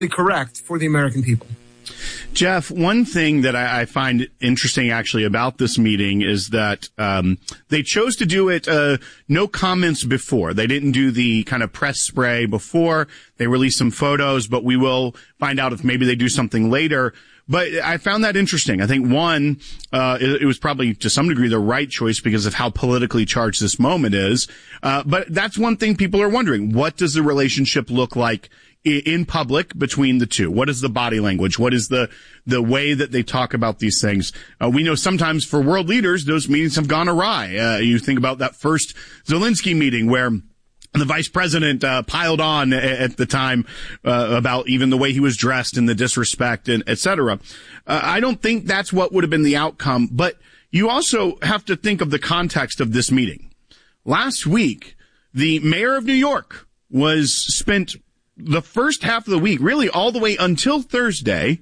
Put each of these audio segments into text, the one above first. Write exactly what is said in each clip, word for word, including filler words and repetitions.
correct for the American people. Jeff, one thing that I, I find interesting actually about this meeting is that um, they chose to do it uh, no comments before. They didn't do the kind of press spray before. They released some photos, but we will find out if maybe they do something later. But I found that interesting. I think, one, uh, it, it was probably to some degree the right choice because of how politically charged this moment is. Uh, but that's one thing people are wondering. What does the relationship look like in public between the two? What is the body language? What is the the way that they talk about these things? Uh, we know sometimes for world leaders, those meetings have gone awry. Uh, you think about that first Zelensky meeting where the vice president uh, piled on at the time uh, about even the way he was dressed and the disrespect and et cetera. Uh, I don't think that's what would have been the outcome, but you also have to think of the context of this meeting. Last week, the mayor of New York was spent the first half of the week, really all the way until Thursday,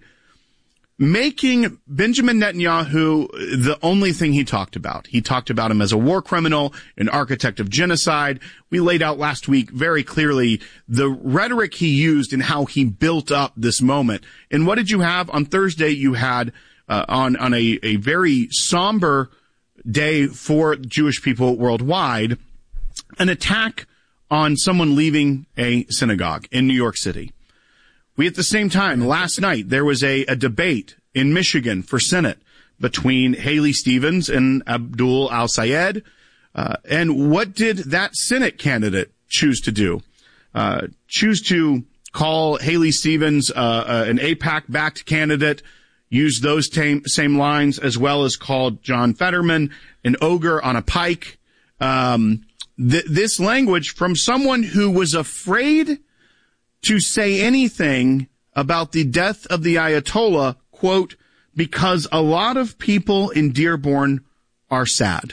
making Benjamin Netanyahu the only thing he talked about. He talked about him as a war criminal, an architect of genocide. We laid out last week very clearly the rhetoric he used and how he built up this moment. And what did you have on Thursday? You had uh, on on a, a very somber day for Jewish people worldwide, an attack on someone leaving a synagogue in New York City. We, at the same time, last night, there was a, a debate in Michigan for Senate between Haley Stevens and Abdul al-Sayed. Uh, and what did that Senate candidate choose to do? Uh, choose to call Haley Stevens uh, uh, an AIPAC-backed candidate, use those tam- same lines, as well as called John Fetterman an ogre on a pike. Um, th- this language from someone who was afraid to say anything about the death of the Ayatollah, quote, because a lot of people in Dearborn are sad.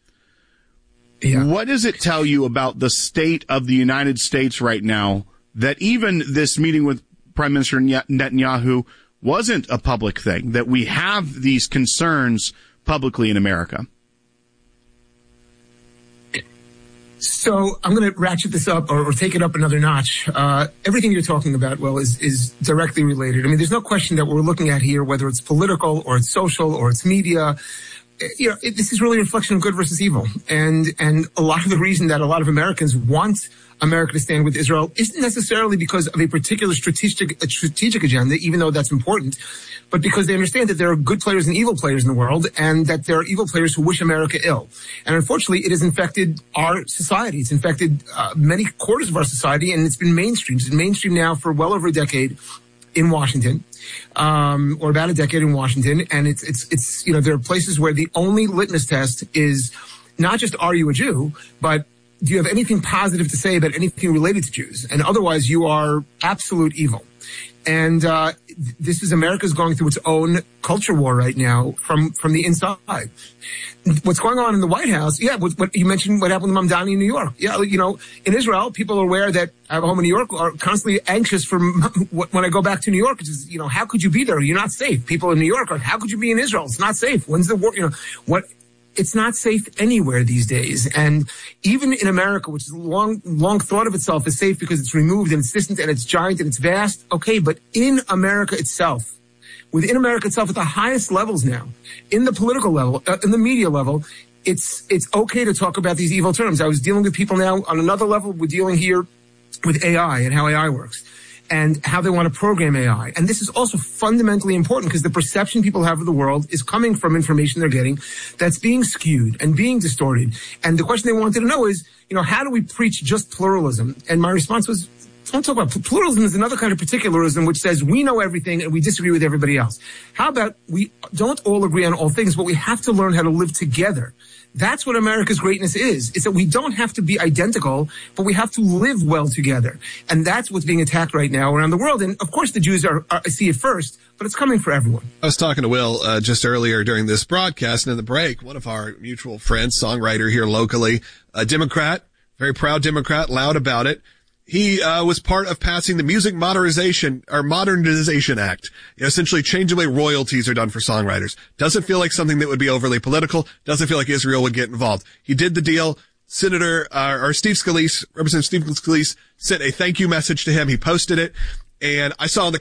Yeah. What does it tell you about the state of the United States right now that even this meeting with Prime Minister Netanyahu wasn't a public thing, that we have these concerns publicly in America? So I'm going to ratchet this up or, or take it up another notch. Uh, everything you're talking about, well, is, is directly related. I mean, there's no question that what we're looking at here, whether it's political or it's social or it's media, you know, it, this is really a reflection of good versus evil. And, and a lot of the reason that a lot of Americans want America to stand with Israel isn't necessarily because of a particular strategic, a strategic agenda, even though that's important, but because they understand that there are good players and evil players in the world, and that there are evil players who wish America ill. And unfortunately, it has infected our society. It's infected uh, many quarters of our society, and it's been mainstream. It's been mainstream now for well over a decade in Washington, um, or about a decade in Washington. And it's, it's, it's, you know, there are places where the only litmus test is not just are you a Jew, but do you have anything positive to say about anything related to Jews? And otherwise, you are absolute evil. And uh this is America's going through its own culture war right now from from the inside. What's going on in the White House? Yeah, what, what you mentioned, what happened to Mamdani in New York. Yeah, you know, in Israel, people are aware that I have a home in New York are constantly anxious for when I go back to New York. Which is, you know, how could you be there? You're not safe. People in New York are, how could you be in Israel? It's not safe. When's the war? You know, what? It's not safe anywhere these days. And even in America, which is long, long thought of itself as safe because it's removed and it's distant and it's giant and it's vast. Okay. But in America itself, within America itself at the highest levels now, in the political level, uh, in the media level, it's, it's okay to talk about these evil terms. I was dealing with people now on another level. We're dealing here with A I and how A I works, and how they want to program A I. And this is also fundamentally important because the perception people have of the world is coming from information they're getting that's being skewed and being distorted. And the question they wanted to know is, you know, how do we preach just pluralism? And my response was, don't talk about pluralism. Is another kind of particularism which says we know everything and we disagree with everybody else. How about we don't all agree on all things, but we have to learn how to live together. That's what America's greatness is. It's that we don't have to be identical, but we have to live well together. And that's what's being attacked right now around the world. And of course the Jews are, are see it first, but it's coming for everyone. I was talking to Will uh, just earlier during this broadcast and in the break, one of our mutual friends, songwriter here locally, a Democrat, very proud Democrat, loud about it. He uh, was part of passing the Music Modernization or Modernization Act, you know, essentially change the way royalties are done for songwriters. Doesn't feel like something that would be overly political. Doesn't feel like Israel would get involved. He did the deal. Senator uh, or Steve Scalise, Representative Steve Scalise, sent a thank you message to him. He posted it. And I saw in the